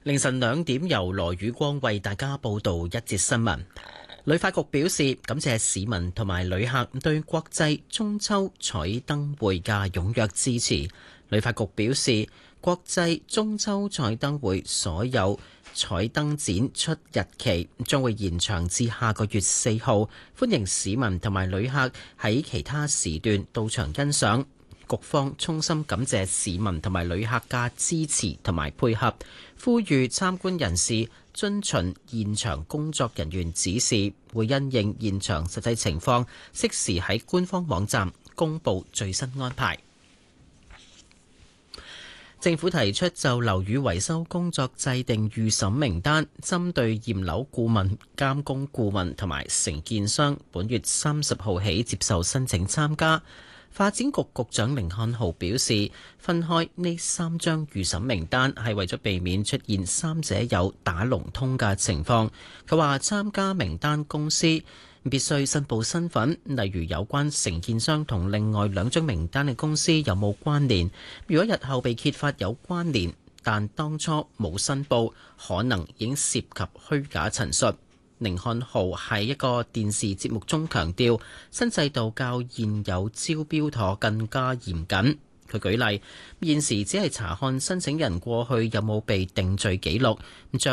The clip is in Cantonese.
凌晨2點，由羅宇光為大家報道一節新聞。旅發局表示感謝市民同埋旅客對國際中秋彩燈會嘅踴躍支持。旅發局表示，國際中秋彩燈會所有彩燈展出日期將會延長至下個月4號，歡迎市民同埋旅客喺其他時段到場欣賞。局方衷心感謝市民同埋旅客嘅支持同埋配合，呼籲參觀人士遵循現場工作人員指示，會因應現場實際情況，適時喺官方網站公布最新安排。政府提出就樓宇維修工作制定預審名單，針對驗樓顧問、監工顧問同埋承建商，本月30號起接受申請參加。發展局局長甯漢豪表示，分開呢3張預審名單係為咗避免出現三者有打龍通嘅情況。佢話參加名單公司必須申報身份，例如有關承建商同另外2張名單嘅公司有冇關聯。如果日後被揭發有關聯，但當初冇申報，可能已經涉及虛假陳述。甯漢豪喺一個電視節目中強調，新制度較現有招標妥更加嚴謹。佢舉例，現時只係查看申請人過去有冇被定罪記錄，